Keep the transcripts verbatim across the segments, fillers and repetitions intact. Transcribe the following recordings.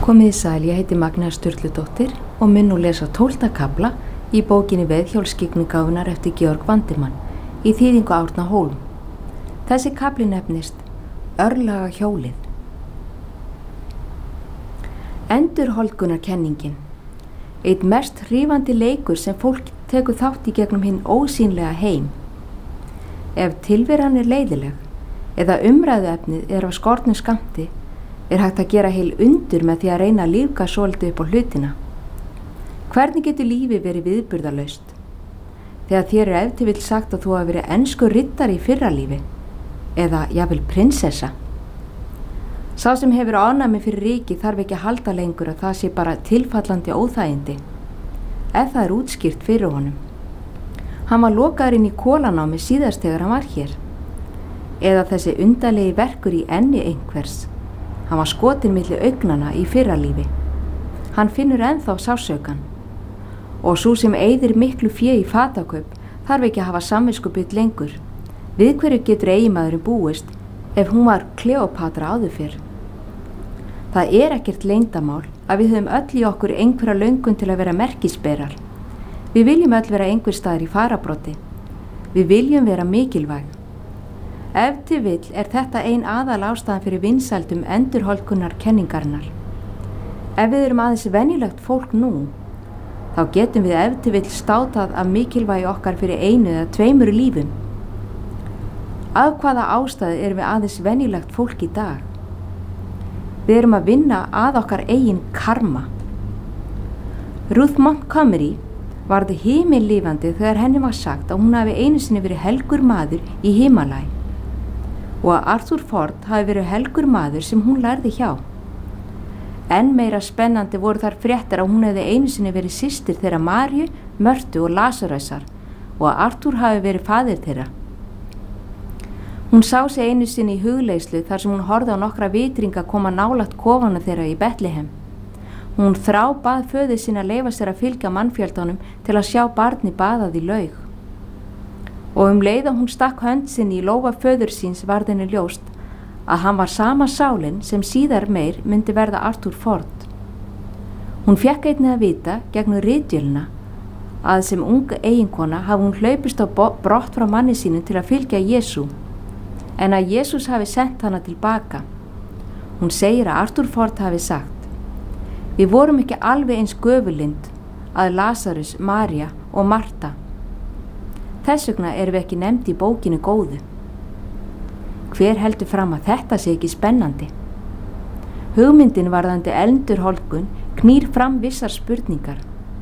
Komið í sæl, ég heiti Magnea Sturludóttir og mun nú lesa tólfta kafla í bókinni Veiðhjólsskyggnigáfunnar eftir Georg Vandermann í þýðingu Árna Hólm. Þessi kafli nefnist Örlaga hjólið. Endurholdgunarkenningin. Eitt mest hrífandi leikur sem fólk tekur þátt í gegnum hinn ósýnlega heim. Ef tilveran er leiðileg eða umræðuefnið er af skornum skammti, er hægt að gera heil undur með því að reyna að lífga svolítið upp á hlutina. Hvernig getur lífið verið viðburðarlaust? Þegar þér er ef til vill sagt að þú hafi verið enskur riddari í fyrra lífi, eða jafnvel prinsessa. Sá sem hefur ánæmi fyrir ríki þarf ekki að halda lengur að það sé bara tilfallandi óþægindi, ef það er útskýrt fyrir honum. Hann var lokaður inn í kolanámi síðast þegar hann var hér, eða þessi undarlegi verkur í enni einhvers. Hann var skotinn milli augnanna í fyrra lífi. Hann finnur ennþá sársaukinn. Og sú sem eyðir miklu fé í fatakaup þarf ekki að hafa samviskubit lengur. Við hverju getur eiginmaðurinn búist ef hún var Kleópatra áður fyrr? Það er ekkert leyndamál að við höfum öll í okkur einhverja löngun til að vera merkisberar. Við viljum öll vera einhver staðar í farabroddi. Við viljum vera mikilvæg. Ef til vill er þetta ein aðal ástæðan fyrir vinsældum endurholdkunar kenningarinnar. Ef við erum aðeins venjulegt fólk nú, þá getum við ef til vill státað af mikilvægi okkar fyrir einu eða tveimur lífum. Af hvaða ástæðu erum við aðeins venjulegt fólk í dag? Við erum að vinna að okkar eigin karma. Ruth Montgomery varð himinlifandi þegar henni var sagt að hún hafi einu sinni verið helgur maður í Himalaya og að Arthur Ford hafi verið helgur maður sem hún lærði hjá. Enn meira spennandi voru þar fréttir að hún hefði einu sinni verið systir þeirra Maríu, Mörtu og Lasarusar og að Arthur hafi verið faðir þeirra. Hún sá sig einu sinni í hugleiðslu þar sem hún horfði á nokkra vitringa koma nálægt kofana þeirra í Betlehem. Hún þrá bað föður sín að leyfa sér að fylgja mannfjöldanum til að sjá barni baðað í laug. Og um leið að hún stakk hönd sinni í lófa föður síns varð henni ljóst að hann var sama sálin sem síðar meir myndi verða Arthur Ford. Hún fékk einnig að vita gegnum ritjöluna að sem ung eiginkona hafi hún hlaupist á brott frá manni sínum til að fylgja Jesú, en að Jesús hafi sent hana tilbaka. Hún segir að Arthur Ford hafi sagt: Við vorum ekki alveg eins göfulind að Lasarus, María og Marta. Þess vegna erum við ekki nefnd í bókinu góðu. Hver heldur fram að þetta sé ekki spennandi? Hugmyndin varðandi endurholdgun knýr fram vissar spurningar.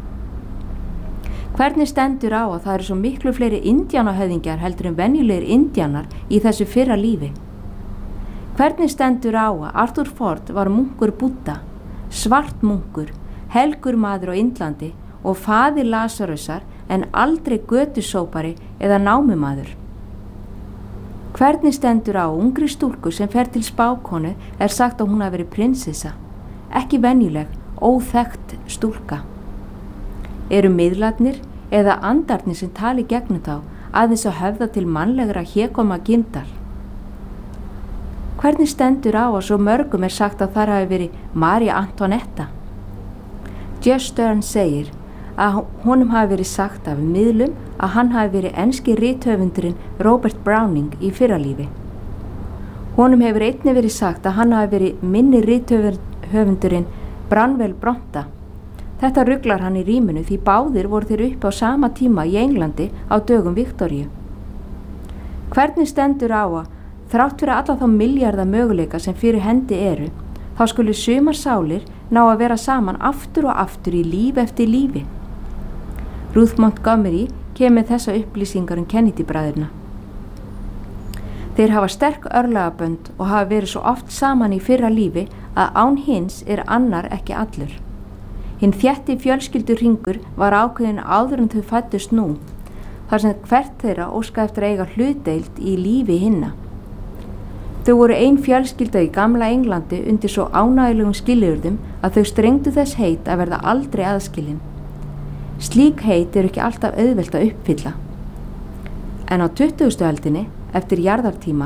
Hvernig stendur á að það eru svo miklu fleiri indjánahöfðingjar heldur en venjulegir indjánar í þessu fyrra lífi? Hvernig stendur á að Arthur Ford var munkur Búdda, svart munkur, helgur maður á Indlandi og faðir Lasarusar en aldrei götusópari eða námumaður? Hvernig stendur á ungri stúlku sem fer til spákonu er sagt að hún hafi verið prinsessa, ekki venjuleg, óþekkt stúlka? Eru miðlarnir eða andarnir sem tali gegnum þá aðeins að höfða til mannlegra hégóma gindar? Hvernig stendur á að svo mörgum er sagt að þar hafi verið María Antonetta? Jeff Stern segir að honum hafi verið sagt af miðlum að hann hafi verið enski rithöfundurinn Robert Browning í fyrralífi. Honum hefur einnig verið sagt að hann hafi verið minni rithöfundurinn Branwell Bronta. Þetta ruglar hann í ríminu því báðir voru þeir uppi á sama tíma í Englandi á dögum Viktoríu. Hvernig stendur á að þrátt fyrir alla þá milljarða möguleika sem fyrir hendi eru, þá skulu sumar sálir ná að vera saman aftur og aftur í líf eftir lífi? Ruth Montgomery kemur með þessa upplýsingar um Kennedy-bræðurna. Þeir hafa sterk örlagabönd og hafa verið svo oft saman í fyrra lífi að án hins er annar ekki allur. Hinn þétti fjölskyldur hringur var ákveðin áður en þau fæddust nú, þar sem hvert þeirra óskaði eftir að eiga hlutdeild í lífi hinna. Þau voru ein fjölskylda í gamla Englandi undir svo ánægilegum skilyrðum að þau strengdu þess heit að verða aldrei aðskilin. Slík heit eru ekki alltaf auðvelt að uppfylla. En á tuttugustu öldinni, eftir jarðartíma,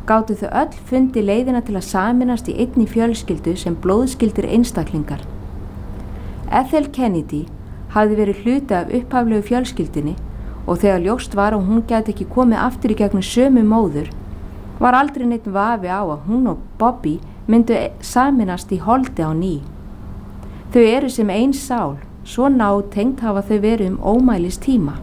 gátu þau öll fundi leiðina til að saminast í einni fjölskyldu sem blóðskyldir einstaklingar. Ethel Kennedy hafði verið hluti af upphaflegu fjölskyldinni og þegar ljóst var að hún gæti ekki komið aftur í gegnum sömu móður, var aldrei neitt vafi á að hún og Bobby myndu saminast í holdi á ný. Þau eru sem ein sál, svo nátengt hafa þau verið um ómælis tíma.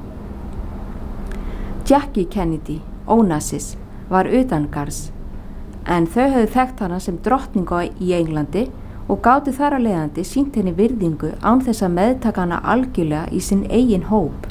Jackie Kennedy, Onassis, var utangarðs, en þau höfðu þekkt hana sem drottningu í Englandi og gátu þar að leiðandi sýnt henni virðingu án þess að meðtaka hana algjörlega í sinn eigin hóp.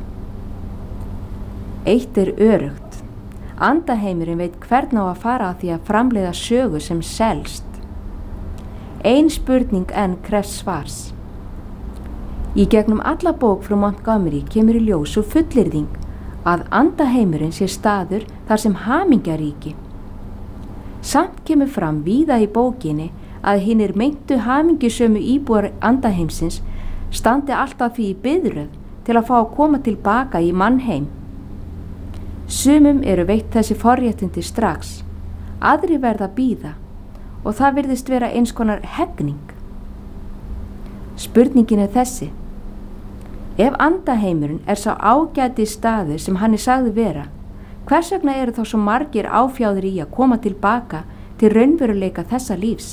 Eitt er öruggt. Andaheimurinn veit hvern á að fara að því að framleiða sögu sem selst. Ein spurning enn krefst svars. Í gegnum alla bók frá Montgomery kemur í ljós og fullyrðing að andaheimurinn sé staður þar sem hamingjaríki. Samt kemur fram víða í bókinni að hinir meintu hamingjusömu íbúar andaheimsins standi alltaf því í biðröð til að fá að koma tilbaka í mannheim. Sumum eru veitt þessi forréttindi strax, aðri verða að bíða og það virðist vera eins konar hegning. Spurningin er þessi: ef andaheimurinn er sá ágæti staður sem hann er sagði vera, hvers vegna eru þá svo margir áfjáðir í að koma tilbaka til raunveruleika þessa lífs?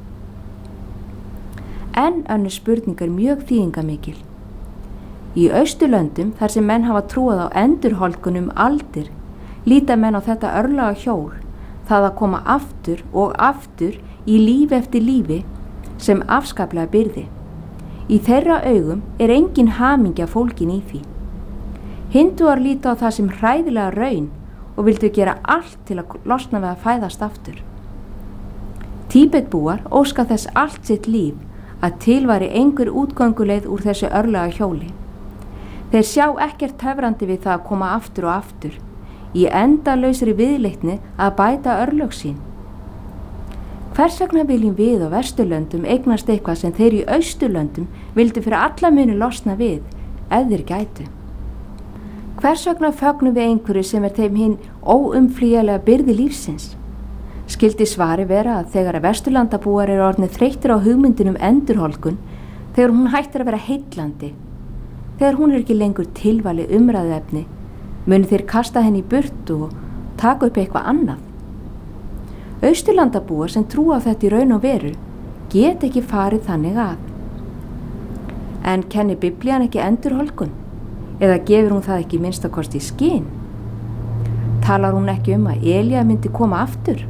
Enn önnur spurning er mjög þýðingamikil. Í Austurlöndum, þar sem menn hafa trúað á endurholdgun um aldir, líta menn á þetta örlaga hjól, það að koma aftur og aftur í lífi eftir lífi sem afskaplega byrði. Í þeirra augum er engin hamingja fólkin í því. Hindúar líta á það sem hræðilega raun og vildu gera allt til að losna við að fæðast aftur. Tíbetbúar óska þess allt sitt líf að til væri einhver útgönguleið úr þessu örlaga hjóli. Þeir sjá ekkert töfrandi við það að koma aftur og aftur, í endalausri viðleitni að bæta örlög sín. Hvers vegna viljum við á Vesturlöndum eignast eitthvað sem þeir í Austurlöndum vildu fyrir alla muni losna við, ef þeir gætu? Hvers vegna fögnum við einhverju sem er þeim hinn óumflýjanlega byrði lífsins? Skildi svari vera að þegar að Vesturlandabúar eru orðnir þreyttir á hugmyndinum endurholdgun, þegar hún hættir að vera heillandi, þegar hún er ekki lengur tilvalið umræðuefni, munu þeir kasta henni í burtu og taka upp eitthvað annað. Austurlandabúar sem trúa á þetta í raun og veru get ekki farið þannig að. En kennir Biblían ekki endurholdgun? Eða gefur hún það ekki minnstakosti í skyn? Talar hún ekki um að Elía myndi koma aftur?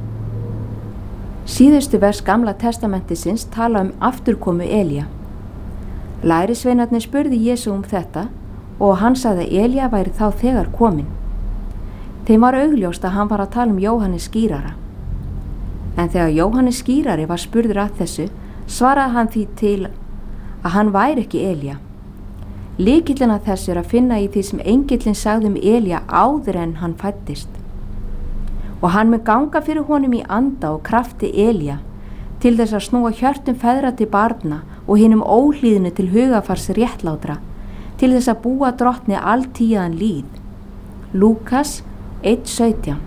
Síðustu vers Gamla testamentisins tala um afturkomu Elía. Lærisveinarnir spurði Jesú um þetta og hann sagði að Elía væri þá þegar kominn. Þeim var augljóst að hann var að tala um Jóhannes skírara. En þegar Jóhannes skírari var spurður að þessu, svaraði hann því til að hann væri ekki Elía. Lykillinn að þessu er að finna í því sem engillinn sagði um Elía áður en hann fæddist. Og hann mun ganga fyrir honum í anda og krafti Elía til þess að snúa hjörtum feðra til barna og hinum óhlýðinu til hugafars réttlátra, til þess að búa drottni alltíðan líð. Lúkas eitt sautján.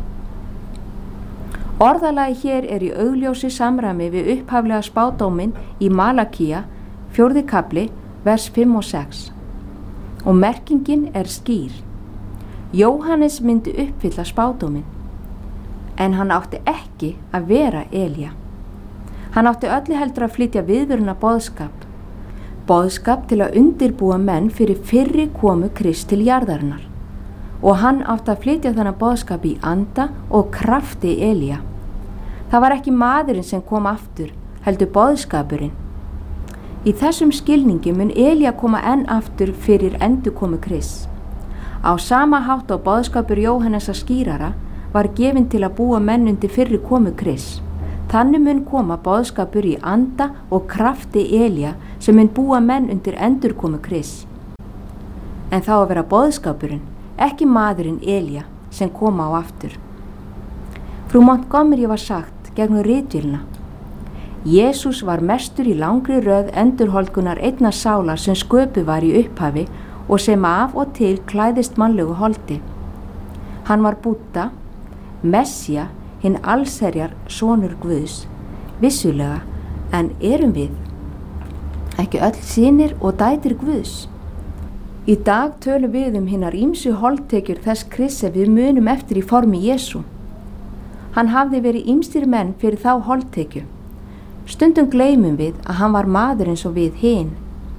Orðalagi hér er í augljósi samræmi við upphaflega spádóminn í Malakía, fjórði kafli, vers fimm og sex. Og merkingin er skýr. Jóhannes myndi uppfylla spádóminn, en hann átti ekki að vera Elía. Hann átti öllu heldur að flytja viðvöruna boðskap, boðskap til að undirbúa menn fyrir fyrri komu Krists til jarðarinnar. Og hann átti að flytja þennan boðskap í anda og krafti Elía. Það var ekki maðurinn sem kom aftur, heldur boðskapurinn. Í þessum skilningi mun Elía koma enn aftur fyrir endurkomu Krists. Á sama hátt á boðskapur Jóhannesa skírara var gefinn til að búa menn undir fyrri komu Krists. Þannig mun koma boðskapur í anda og krafti Elía sem mun búa menn undir endurkomu Krists. En þá að vera boðskapurinn, ekki maðurinn Elía sem koma á aftur. Frú Montgomery var sagt gegnum ritvélina: Jesús var mestur í langri röð endurholdgunar einnar sálar sem sköpuð var í upphafi og sem af og til klæðist mannlegu holdi. Hann var Búdda, Messía hinn allsherjar sonur Guðs, vissulega, en erum við ekki öll synir og dætur Guðs? Í dag tölum við um hinnar ýmsu holdtekjur þess Krists sem við munum eftir í formi Jesú. Hann hafði verið ýmsir menn fyrir þá holdtekju. Stundum gleymum við að hann var maður eins og við hin.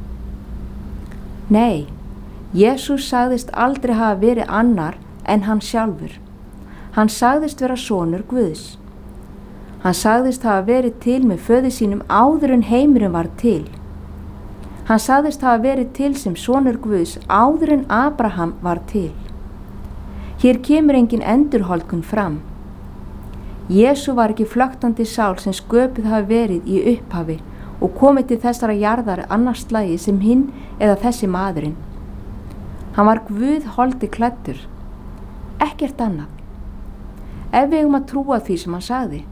Nei, Jesús sagðist aldrei hafa verið annar en hann sjálfur. Hann sagðist vera sonur Guðs. Hann sagðist hafa verið til með föður sínum áður en heimurinn var til. Hann sagðist hafa verið til sem sonur Guðs áður en Abraham var til. Hér kemur engin endurholdgun fram. Jesú var ekki flöktandi sál sem sköpuð hafi verið í upphafi og komið til þessara jarðar annars slagi sem hinn eða þessi maðurinn. Hann var Guð holdi klæddur, ekkert annað. Ef við eigum að trúa því sem hann sagði.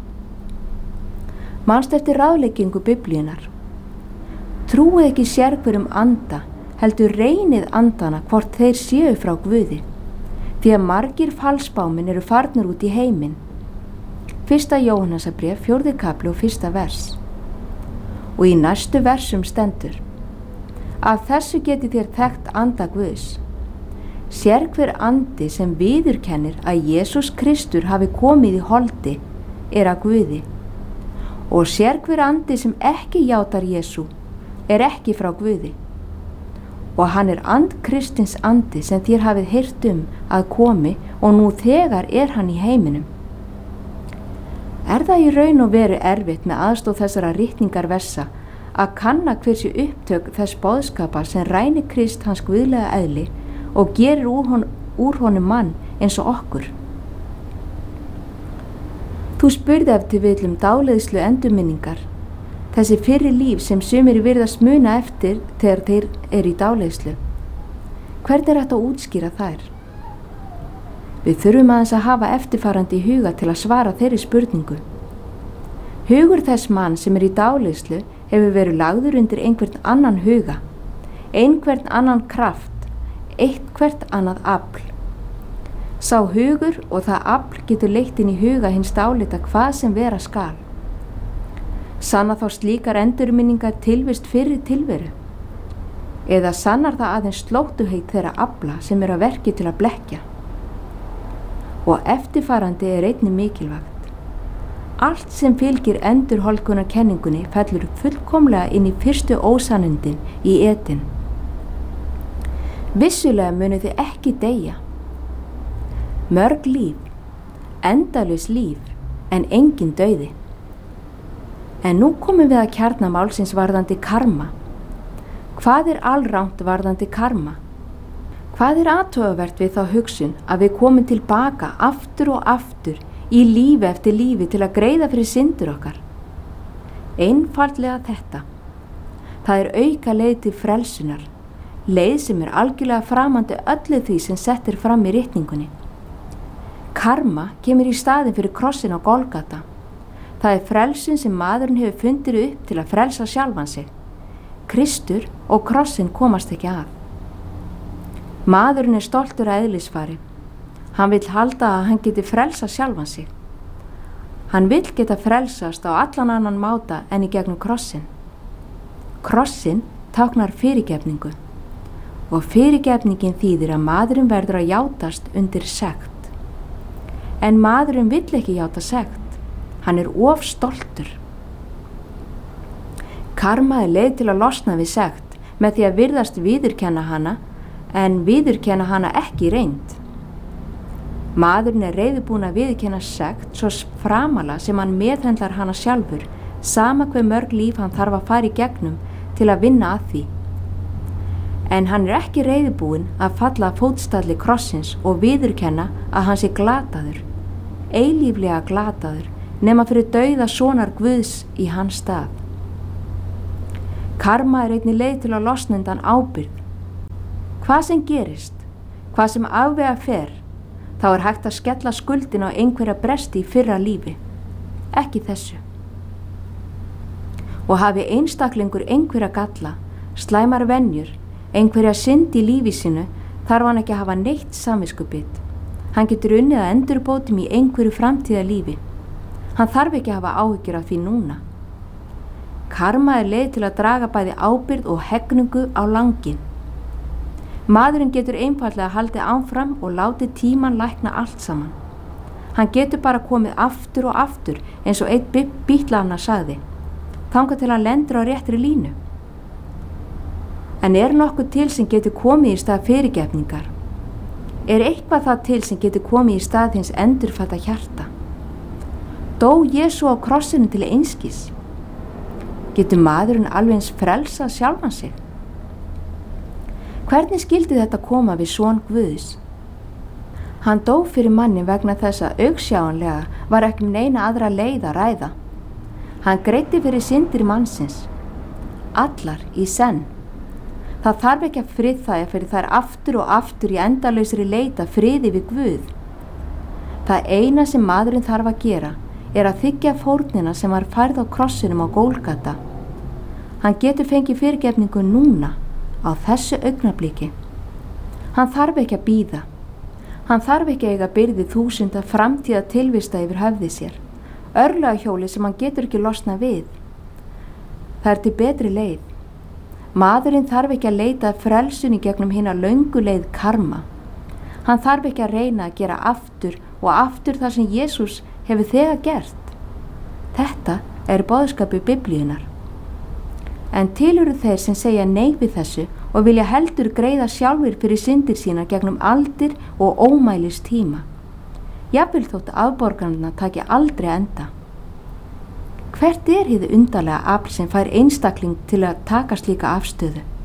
Manstu eftir ráðleggingu Biblíunnar. Trúið ekki sérhverjum anda, heldur reynið andana hvort þeir séu frá Guði, því að margir falsbáminn eru farnir út í heiminn. Fyrsta Jóhannasarbréf, fjórði kafli og fyrsta vers. Og í næstu versum stendur: Af þessu geti þér þekkt anda Guðs. Sérhver andi sem viðurkennir að Jesús Kristur hafi komið í holdi er að Guði. Og sérhver andi sem ekki játar Jesú er ekki frá Guði. Og hann er and Kristins andi sem þér hafið heyrt um að komi og nú þegar er hann í heiminum. Er það í raun og veru erfitt með aðstóð þessara ritningar versa að kanna hversu upptök þess boðskapar sem rænir Krist hans guðlega eðli og gerir úr, hon, úr honum mann eins og okkur? Þú spurði eftir vill um dáleiðslu endurminningar, þessi fyrri líf sem sumir virðast muna eftir þegar þeir eru í dáleiðslu. Hvernig er þetta að útskýra þær? Við þurfum aðeins að hafa eftirfarandi í huga til að svara þeirri spurningu. Hugur þess mann sem er í dáleiðslu hefur verið lagður undir einhvern annan huga, einhvern annan kraft, eitthvert annað afl. Sá hugur og það afl getur leitt inn í huga hins dálita hvað sem vera skal. Sanna þá slíkar endurminningar tilvist fyrri tilveru? Eða sannar það aðeins slóttuheit þeirra afla sem er að verki til að blekkja? Og eftirfarandi er einnig mikilvægt. Allt sem fylgir endurholdkunar kenningunni fellur fullkomlega inn í fyrstu ósannindin í Eden. Vissulega munu þið ekki deyja. Mörg líf, endalaus líf, en engin dauði. En nú komum við að kjarna málsins varðandi karma. Hvað er alrangt varðandi karma? Hvað er athugavert við þá hugsun að við komum tilbaka aftur og aftur í lífi eftir lífi til að greiða fyrir syndur okkar? Einfaldlega þetta. Það er auka leið til frelsunar, leið sem er algjörlega framandi öllu því sem settir fram í ritningunni. Karma kemur í staðin fyrir krossin á Golgata. Það er frelsun sem maðurinn hefur fundið upp til að frelsa sjálfan sig. Kristur og krossin komast ekki að. Maðurinn er stoltur að eðlisfari. Hann vill halda að hann geti frelsa sjálfan sig. Hann vill geta frelsast á allan annan máta en í gegnum krossin. Krossin táknar fyrirgefningu og fyrirgefningin þýðir að maðurinn verður að játast undir sekt. En maðurinn vill ekki játa sekt. Hann er of stoltur. Karma er leið til að losna við sekt með því að virðast viðurkenna hana en viðurkenna hana ekki reynd. Maðurinn er reiðubúinn að viðurkenna sekt svo framala sem hann meðhendlar hana sjálfur, sama hve mörg líf hann þarf að fara í gegnum til að vinna að því. En hann er ekki reiðubúinn að falla að fótstalli krossins og viðurkenna að hann sé glataður, eilíflega glataður, nema fyrir dauða sonar Guðs í hans stað. Karma er einnig leið til að losna undan ábyrgð. Hvað sem gerist, hvað sem afvega fer, þá er hægt að skella skuldin á einhverja bresti í fyrra lífi, ekki þessu. Og hafi einstaklingur einhverja galla, slæmar venjur, einhverja synd í lífi sínu, þarf hann ekki að hafa neitt samviskubit. Hann getur unnið að endurbótum í einhverju framtíða lífi. Hann þarf ekki að hafa áhyggjur af því núna. Karma er leið til að draga bæði ábyrgð og hegningu á langinn. Maðurinn getur einfaldlega haldið áfram og látið tíman lækna allt saman. Hann getur bara komið aftur og aftur eins og einn bítlanna sagði, þangað til hann lendur á réttri línu. En er nokkuð til sem getur komið í stað fyrirgefningar? Er eitthvað það til sem getur komið í stað hins endurfædda hjarta? Dó Jesú á krossinu til einskis? Getur maðurinn alveg eins frelsað sjálfan sig? Hvernig skildi þetta koma við son Guðs? Hann dó fyrir manni vegna þess að augsjáanlega var ekki um neina aðra leið að ræða. Hann greiddi fyrir syndir mannsins, allar í senn. Það þarf ekki að friðþægja fyrir þær aftur og aftur í endalausri leita friði við Guð. Það eina sem maðurinn þarf að gera er að þiggja fórnina sem var færð á krossinum á Gólgata. Hann getur fengið fyrirgefningu núna, á þessu augnabliki. Hann þarf ekki að bíða. Hann þarf ekki að eiga byrði þúsunda framtíða tilvista yfir höfði sér, örlagahjóli sem hann getur ekki losna við. Það er til betri leið. Maðurinn þarf ekki að leita frelsun í gegnum hina löngu leið karma. Hann þarf ekki að reyna að gera aftur og aftur það sem Jesús hefur þegar gert. Þetta er boðskapur Biblíunnar. En til eru þeir sem segja nei við þessu og vilja heldur greiða sjálfur fyrir syndir sína gegnum aldir og ómælis tíma. Jafnvel þótt afborganirna taki aldrei enda. Hvert er hið undarlega afl sem fær einstakling til að taka slíka afstöðu?